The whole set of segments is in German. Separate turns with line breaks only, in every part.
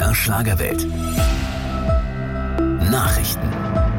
MDR Schlagerwelt. Nachrichten.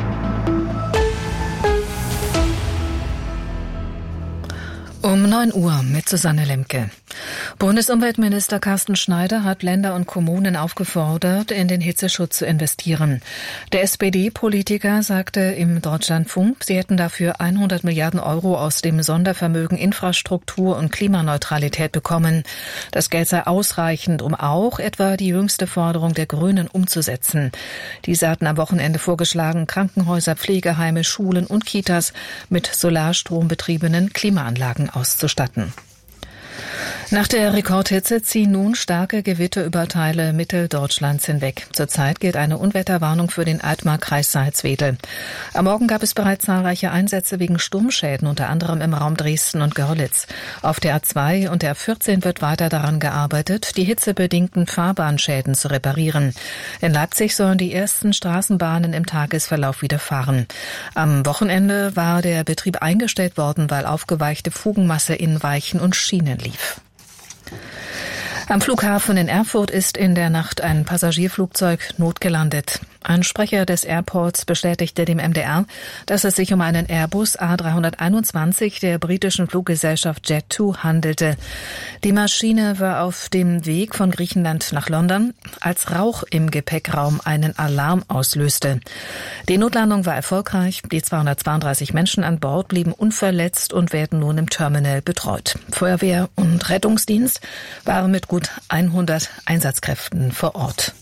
Um 9 Uhr mit Susanne Lemke. Bundesumweltminister Carsten Schneider hat Länder und Kommunen aufgefordert, in den Hitzeschutz zu investieren. Der SPD-Politiker sagte im Deutschlandfunk, sie hätten dafür 100 Milliarden Euro aus dem Sondervermögen Infrastruktur und Klimaneutralität bekommen. Das Geld sei ausreichend, um auch etwa die jüngste Forderung der Grünen umzusetzen. Diese hatten am Wochenende vorgeschlagen, Krankenhäuser, Pflegeheime, Schulen und Kitas mit solarstrombetriebenen Klimaanlagen auszustatten. Nach der Rekordhitze ziehen nun starke Gewitter über Teile Mitteldeutschlands hinweg. Zurzeit gilt eine Unwetterwarnung für den Altmark-Kreis Salzwedel. Am Morgen gab es bereits zahlreiche Einsätze wegen Sturmschäden, unter anderem im Raum Dresden und Görlitz. Auf der A2 und der A14 wird weiter daran gearbeitet, die hitzebedingten Fahrbahnschäden zu reparieren. In Leipzig sollen die ersten Straßenbahnen im Tagesverlauf wieder fahren. Am Wochenende war der Betrieb eingestellt worden, weil aufgeweichte Fugenmasse in Weichen und Schienen lief. Am Flughafen in Erfurt ist in der Nacht ein Passagierflugzeug notgelandet. Ein Sprecher des Airports bestätigte dem MDR, dass es sich um einen Airbus A321 der britischen Fluggesellschaft Jet2 handelte. Die Maschine war auf dem Weg von Griechenland nach London, als Rauch im Gepäckraum einen Alarm auslöste. Die Notlandung war erfolgreich. Die 232 Menschen an Bord blieben unverletzt und werden nun im Terminal betreut. Feuerwehr und Rettungsdienst waren mit gut 100 Einsatzkräften vor Ort.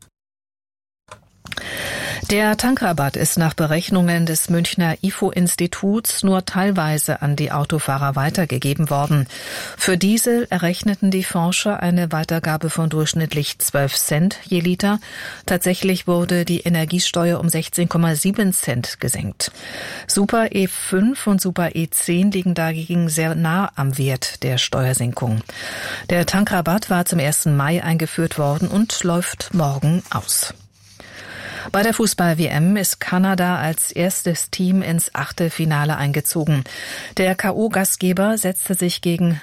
Der Tankrabatt ist nach Berechnungen des Münchner IFO-Instituts nur teilweise an die Autofahrer weitergegeben worden. Für Diesel errechneten die Forscher eine Weitergabe von durchschnittlich 12 Cent je Liter. Tatsächlich wurde die Energiesteuer um 16,7 Cent gesenkt. Super E5 und Super E10 liegen dagegen sehr nah am Wert der Steuersenkung. Der Tankrabatt war zum 1. Mai eingeführt worden und läuft morgen aus. Bei der Fußball-WM ist Kanada als erstes Team ins Achtelfinale eingezogen. Der Co-Gastgeber setzte sich gegen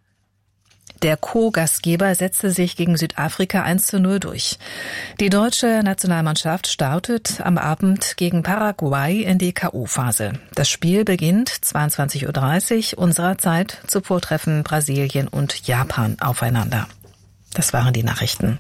Südafrika 1:0 durch. Die deutsche Nationalmannschaft startet am Abend gegen Paraguay in die K.O.-Phase. Das Spiel beginnt 22:30 Uhr unserer Zeit. Zuvor treffen Brasilien und Japan aufeinander. Das waren die Nachrichten.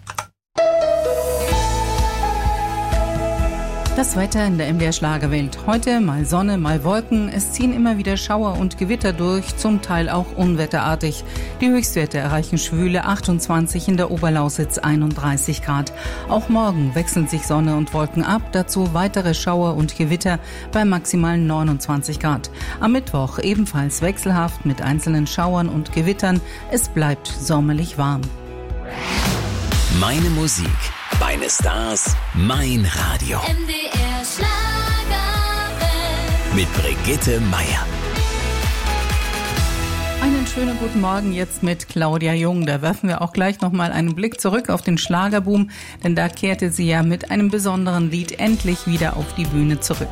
Das Wetter in der MDR Schlagerwelt. Heute mal Sonne, mal Wolken. Es ziehen immer wieder Schauer und Gewitter durch, zum Teil auch unwetterartig. Die Höchstwerte erreichen schwüle 28, in der Oberlausitz 31 Grad. Auch morgen wechseln sich Sonne und Wolken ab, dazu weitere Schauer und Gewitter bei maximalen 29 Grad. Am Mittwoch ebenfalls wechselhaft mit einzelnen Schauern und Gewittern. Es bleibt sommerlich warm.
Meine Musik, meine Stars, mein Radio.
MDR Schlagerwelt.
Mit Brigitte Meier.
Einen schönen guten Morgen jetzt mit Claudia Jung. Da werfen wir auch gleich nochmal einen Blick zurück auf den Schlagerboom, denn da kehrte sie ja mit einem besonderen Lied endlich wieder auf die Bühne zurück.